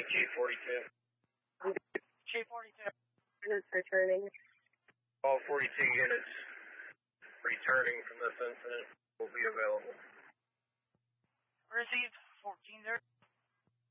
G42. G42. Units returning. All 42 units returning from this incident will be available. Received 14 there.